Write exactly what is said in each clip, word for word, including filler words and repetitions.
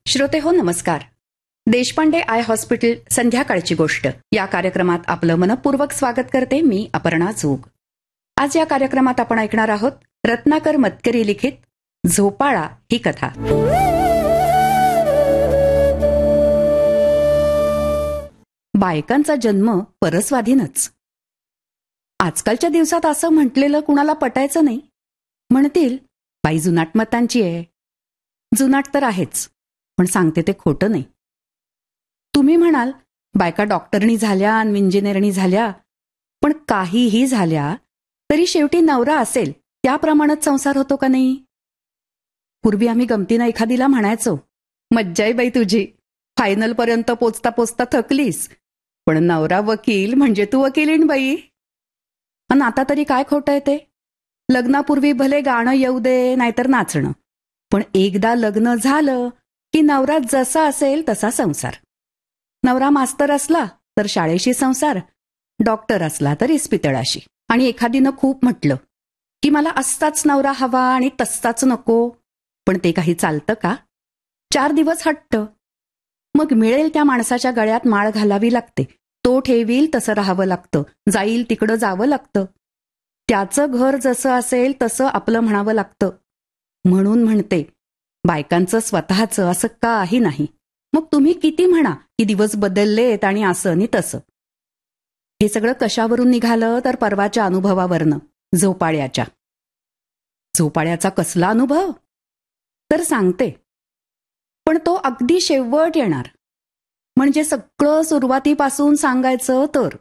श्रोते हो नमस्कार. देशपांडे आय हॉस्पिटल संध्याकाळची गोष्ट या कार्यक्रमात आपलं मनपूर्वक स्वागत करते मी अपर्णा जोग. आज या कार्यक्रमात आपण ऐकणार आहोत रत्नाकर मतकरी लिखित झोपाळा ही कथा. बायकांचा जन्म परस्वाधीनच. आजकालच्या दिवसात असं म्हटलेलं कुणाला पटायचं नाही. म्हणतील बाई जुनाट मतांची आहे. जुनाट तर आहेच, पण सांगते ते खोटं नाही. तुम्ही म्हणाल बायका डॉक्टरनी झाल्या आणि इंजिनियरनी झाल्या, पण काहीही झाल्या तरी शेवटी नवरा असेल त्याप्रमाणेच संसार होतो का नाही? पूर्वी आम्ही गमतीनं एखादीला म्हणायचो, मज्जाई बाई तुझी, फायनल पर्यंत पोचता पोचता थकलीस, पण नवरा वकील म्हणजे तू वकिलीण बाई. आणि आता तरी काय खोटं आहे ते? लग्नापूर्वी भले गाणं येऊ दे नाहीतर नाचणं, पण एकदा लग्न झालं की नवरा जसा असेल तसा संसार. नवरा मास्तर असला तर शाळेशी संसार, डॉक्टर असला तर इस्पितळाशी. आणि एखादीनं खूप म्हटलं की मला असाच नवरा हवा आणि तसाच नको, पण ते काही चालतं का? चार दिवस हट्ट, मग मिळेल त्या माणसाच्या गळ्यात माळ घालावी लागते. तो ठेवील तसं राहावं लागतं, जाईल तिकडं जावं लागतं. त्याचं घर जसं असेल तसं आपलं म्हणावं लागतं. म्हणून म्हणते बायकांचं स्वतःचं असं काही नाही. मग तुम्ही किती म्हणा की दिवस बदललेत आणि असं आणि तसं. हे सगळं कशावरून निघालं तर परवाच्या अनुभवावरनं, झोपाळ्याच्या. झोपाळ्याचा कसला अनुभव तर सांगते, पण तो अगदी शेवट येणार. म्हणजे सगळं सुरुवातीपासून सांगायचं तर.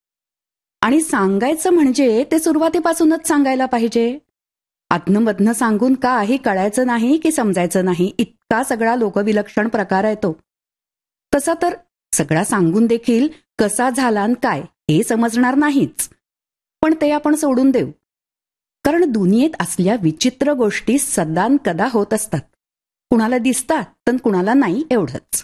आणि सांगायचं म्हणजे ते सुरुवातीपासूनच सांगायला पाहिजे. अधनमधनं सांगून काही कळायचं नाही की समजायचं नाही, इतका सगळा लोकविलक्षण प्रकार आहे तो. तसा तर सगळा सांगून देखील कसा झाला आणि काय हे समजणार नाहीच. पण ते आपण सोडून देऊ, कारण दुनियेत असल्या विचित्र गोष्टी सदान कदा होत असतात. कुणाला दिसतात तर कुणाला नाही, एवढंच.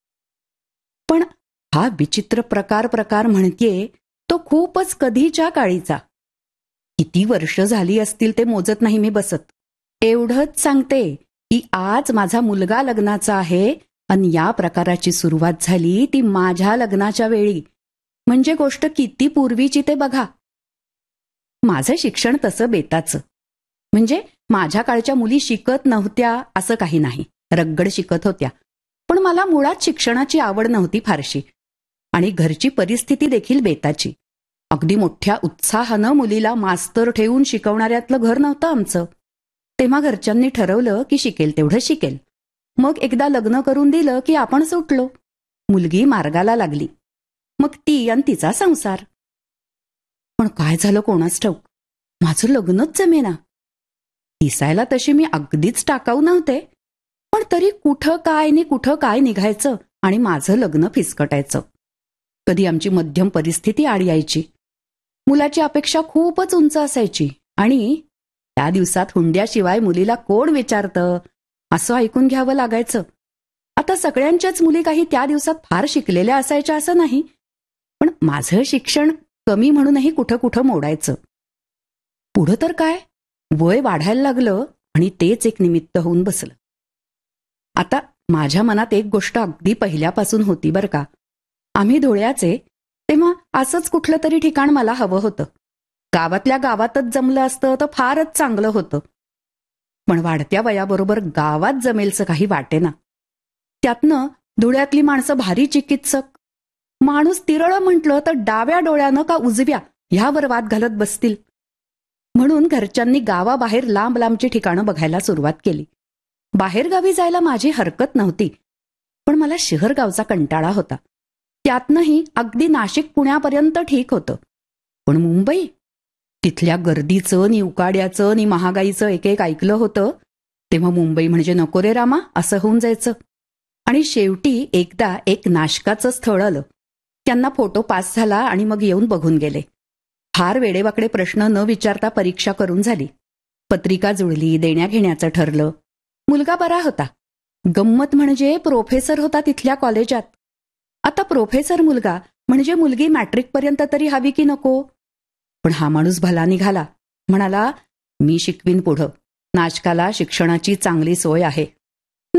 पण हा विचित्र प्रकार प्रकार म्हणतेय तो खूपच कधीच्या काळीचा. किती वर्ष झाली असतील ते मोजत नाही मी बसत. एवढंच सांगते की आज माझा मुलगा लग्नाचा आहे आणि या प्रकाराची सुरुवात झाली ती माझ्या लग्नाच्या वेळी. म्हणजे गोष्ट किती पूर्वीची ते बघा. माझं शिक्षण तसं बेताचं. म्हणजे माझ्या काळच्या मुली शिकत नव्हत्या असं काही नाही, रगड शिकत होत्या. पण मला मुळात शिक्षणाची आवड नव्हती फारशी, आणि घरची परिस्थिती देखील बेताची. अगदी मोठ्या उत्साहानं मुलीला मास्तर ठेवून शिकवणाऱ्यातलं घर नव्हतं आमचं. तेव्हा घरच्यांनी ठरवलं की शिकेल तेवढं शिकेल. मग एकदा लग्न करून दिलं की आपण सुटलो. मुलगी मार्गाला लागली, मग ती आणि तिचा संसार. पण काय झालं कोणास ठाऊक, माझं लग्नच जमेना. दिसायला तशी मी अगदीच टाकाऊ नव्हते, पण तरी कुठं काय नि कुठं काय निघायचं आणि माझं लग्न फिसकटायचं. कधी आमची मध्यम परिस्थिती आड यायची. मुलाची अपेक्षा खूपच उंच असायची, आणि त्या दिवसात हुंड्याशिवाय मुलीला कोण विचारतं असं ऐकून घ्यावं लागायचं. आता सगळ्यांच्याच मुली काही त्या दिवसात फार शिकलेल्या असायच्या असं नाही, पण माझं शिक्षण कमी म्हणूनही कुठं कुठं मोडायचं. पुढं तर काय, वय वाढायला लागलं आणि तेच एक निमित्त होऊन बसलं. आता माझ्या मनात एक गोष्ट अगदी पहिल्यापासून होती बरं का. आम्ही धुळ्याचे, तेव्हा असंच कुठलं तरी ठिकाण मला हवं होतं. गावातल्या गावातच जमलं असतं तर फारच चांगलं होतं. पण वाढत्या वयाबरोबर गावात जमेलचं काही वाटेना. त्यातनं धुळ्यातली माणसं भारी चिकित्सक. माणूस तिरळं म्हटलं तर डाव्या डोळ्यानं का उजव्या ह्यावर वाद घालत बसतील. म्हणून घरच्यांनी गावाबाहेर लांब लांबची ठिकाणं बघायला सुरुवात केली. बाहेरगावी जायला माझी हरकत नव्हती, पण मला शहर गावचा कंटाळा होता. त्यातनंही अगदी नाशिक पुण्यापर्यंत ठीक होतं, पण मुंबई, तिथल्या गर्दीचं नि उकाड्याचं नि महागाईचं एक एक ऐकलं होतं तेव्हा मुंबई म्हणजे नको रे रामा असं होऊन जायचं. आणि शेवटी एकदा एक नाशकाचं स्थळ आलं. त्यांना फोटो पास झाला आणि मग येऊन बघून गेले. फार वेडेवाकडे प्रश्न न विचारता परीक्षा करून झाली. पत्रिका जुळली, देण्या घेण्याचं ठरलं. मुलगा बरा होता. गंमत म्हणजे प्रोफेसर होता तिथल्या कॉलेजात. आता प्रोफेसर मुलगा म्हणजे मुलगी मॅट्रिकपर्यंत तरी हवी की नको. पण हा माणूस भला निघाला. म्हणाला, मी शिकवीन पुढं, नाशकाला शिक्षणाची चांगली सोय आहे.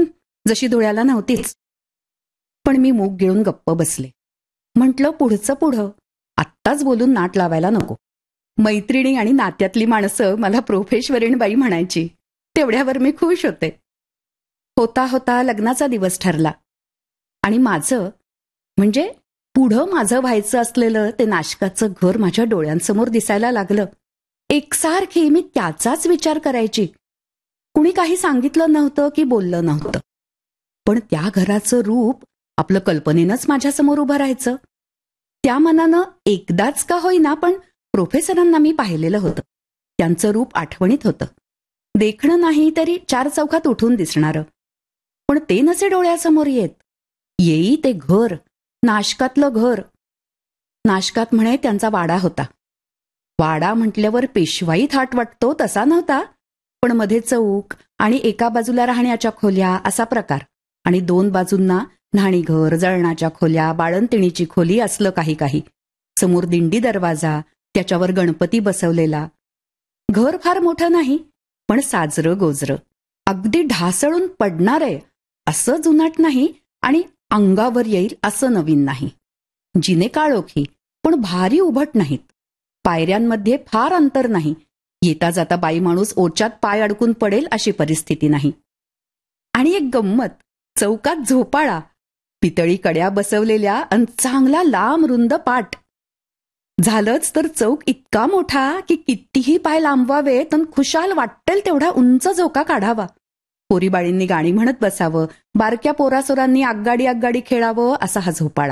जशी डोळ्याला नव्हतीच. पण मी मूग गिळून गप्प बसले. म्हटलं पुढचं पुढं, आत्ताच बोलून नाट लावायला नको. मैत्रिणी आणि नात्यातली माणसं मला प्रोफेश्वरीणबाई म्हणायची, तेवढ्यावर मी खुश होते. होता होता लग्नाचा दिवस ठरला आणि माझं म्हणजे पुढं माझं व्हायचं असलेलं ते नाशकाचं घर माझ्या डोळ्यांसमोर दिसायला लागलं. एकसारखी मी त्याचाच विचार करायची. कुणी काही सांगितलं नव्हतं की बोललं नव्हतं, पण त्या घराचं रूप आपलं कल्पनेनंच माझ्यासमोर उभं राहायचं. त्या मनानं एकदाच का होईना पण प्रोफेसरांना मी पाहिलेलं होतं. त्यांचं रूप आठवणीत होतं. देखणं नाही तरी चार चौकात उठून दिसणारं. पण ते नसे डोळ्यासमोर येत. येई ते घर, नाशकातलं घर. नाशकात म्हणे त्यांचा वाडा होता. वाडा म्हटल्यावर पेशवाई थाट वाटतो तसा नव्हता, पण मध्ये चौक आणि एका बाजूला राहण्याच्या खोल्या असा प्रकार, आणि दोन बाजूंना न्हाणीघर, जळणाच्या खोल्या, बाळंतिणीची खोली असलं काही काही. समोर दिंडी दरवाजा, त्याच्यावर गणपती बसवलेला. घर फार मोठं नाही, पण साजरं गोजरं. अगदी ढासळून पडणारंय असं जुनाट नाही आणि अंगावर येईल असं नवीन नाही. जिने काळोखी पण भारी उभट नाहीत. पायऱ्यांमध्ये फार अंतर नाही. येता जाता बाई माणूस ओच्यात पाय अडकून पडेल अशी परिस्थिती नाही. आणि एक गंमत, चौकात झोपाळा, पितळी कड्या बसवलेल्या अन चांगला लांब रुंद पाट. झालंच तर चौक इतका मोठा की कितीही पाय लांबवावेत अन खुशाल वाटेल तेवढा उंच झोका काढावा. पोरीबाळींनी गाणी म्हणत बसावं, बारक्या पोरासोरांनी आगगाडी आगगाडी खेळावं असा हा झोपाळा.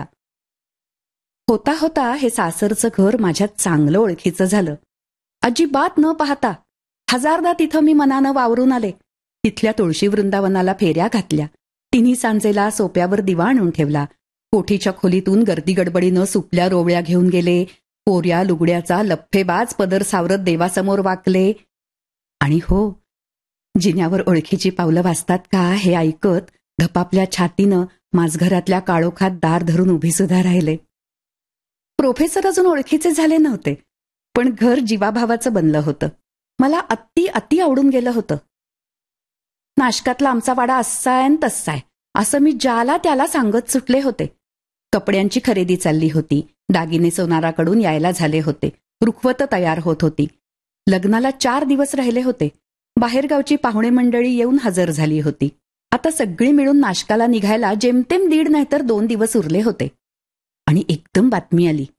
होता होता हे सासरचं घर माझ्या चांगलं ओळखीचं झालं. अजिबात न पाहता हजारदा तिथं मी मनानं वावरून आले. तिथल्या तुळशी वृंदावनाला फेऱ्या घातल्या. तिन्ही सांजेला सोप्यावर दिवा आणून ठेवला. कोठीच्या खोलीतून गर्दी गडबडीनं सुपल्या रोवळ्या घेऊन गेले. कोऱ्या लुगड्याचा लफ्फेबाज पदर सावरत देवासमोर वाकले. आणि हो, जिन्यावर ओळखीची पावलं वाजतात का हे ऐकत धपापल्या छातीनं माझघरातल्या काळोखात दार धरून उभी सुद्धा राहिले. प्रोफेसर अजून ओळखीचे झाले नव्हते, पण घर जीवाभावाचं बनलं होतं. मला अति अति आवडून गेलं होतं. नाशकातला आमचा वाडा असाय आणि तसाय असं मी ज्याला त्याला सांगत सुटले होते. कपड्यांची खरेदी चालली होती. दागिने सोनाराकडून यायला झाले होते. रुखवतं तयार होत होती. लग्नाला चार दिवस राहिले होते. बाहेरगावची पाहुणे मंडळी येऊन हजर झाली होती. आता सगळी मिळून नाशकाला निघायला जेमतेम दीड नाहीतर दोन दिवस उरले होते. आणि एकदम बातमी आली.